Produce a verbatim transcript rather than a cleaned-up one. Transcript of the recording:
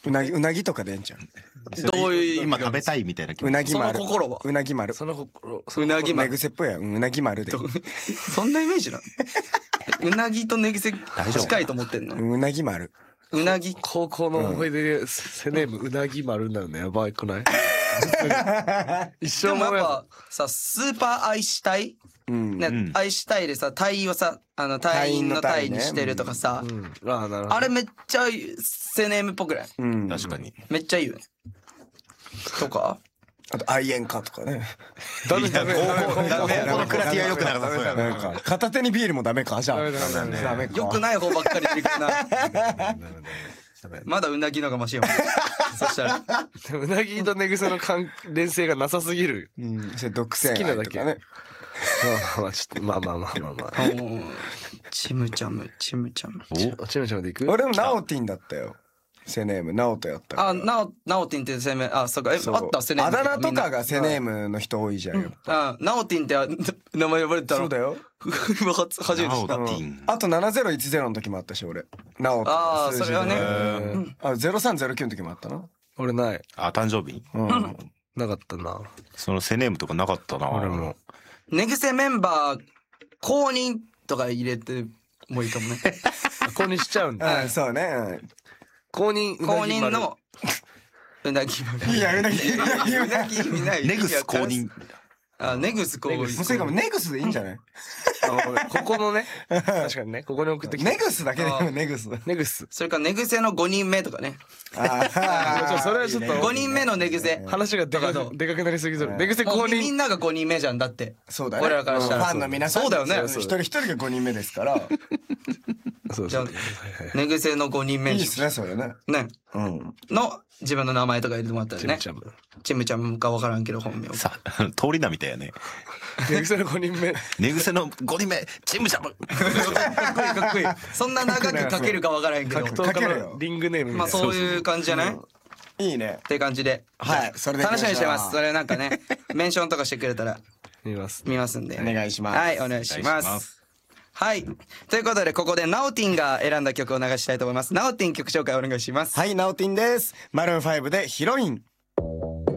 うなぎ、うなぎとかでええんちゃう。 どういう今食べたいみたいな気持ち。 うなぎ丸。 その心はうなぎ丸。 その心、 うなぎ寝丸癖っぽいやん。うなぎ丸で。 そんなイメージなのうなぎと寝癖近いと思ってんのうなぎ丸。 うなぎ高校の思い出でセネームうなぎ丸になるのやばいくない？一で生もやもやっぱさスーパー愛したいうん。 ね、 ん愛したいでさ隊員をさあの隊員の隊にしてるとかさ、 うん、ああなるほど。 あれめっちゃセネームっぽくない？ うん。 確かに。 めっちゃいいよねとかあと、愛煙家とかね。 ダメダメ高校ダメ高校のクラティは良くなかったそうやなんか、片手にビールもダメかじゃあ。 ダメダメダメダメか。 よくない方ばっかりでいくなまだうなぎのがマシよそしたらうなぎと寝癖の関連性がなさすぎる。 うん。それ独占好きなだけ愛とかね。 まあまあちょっとまあまあまあまあまあ。 うんチムチャムチムチャムおちまちまでいく？ 俺もナオティンだったよ。セネーム、ナオトやったから。 あなおナオティンってセネームあそうかえそうあったセネームあだ名とかがセネームムの人多いじゃんよ。 あナオティンってあ名前呼ばれてたのそうだよ。 今初初めて知ったナオティンあとななぜろいちぜろの時もあったし、俺。ナオト。 あー数字でそれはねあ、ゼロさんゼロきゅうの時もあったな。 俺ない。 あ、誕生日うん。 なかったな。 そのセネームとかなかったな。 俺も。 寝癖メンバー公認とか入れてもいいかもね公認しちゃうんだ。 あ、そうね。 公認う公なぎ丸。 認のうなぎうんいや、うなぎ、うなぎ、 うなぎ意味ないネグス公認。 あネグス公認もうそれかもネグスでいいんじゃないここのね。確かにね。ここに送ってきて。 ネグスだけでいいよ、ネグス。 ネグス。 それから寝癖のごにんめとかねああそれはちょっとごにんめの寝癖話がでかどうでかくなりすぎる。寝癖もう公認。 みんながごにんめじゃんだってそうだね。 俺らからしたらファンの皆さん。 そうだよね一人一人がごにんめですから。 そうそうじゃあ。寝癖のごにんめにいいっすね、それね。 ねうん。 の自分の名前とか入れてもらったらねちゃん。 チムちゃんか分からんけど本名さ、通り名みたいやね。 寝癖のごにんめ。 寝癖のごにんめ、チームジャム。 かっこいいかっこいいそんな長く書けるか分からんけど格闘家のリングネームみまあたいな。 そういう感じじゃないいいねっ。て感じではい、それで。 楽しみにしてますそれなんかねメンションとかしてくれたら見ます。 見ますんでお願いしますはいお願いしまお願いしますすはいということでここでナオティンが選んだ曲を流したいと思いますナオティン曲紹介お願いしますはい、ナオティンです。マルーンファイブでヒロイン。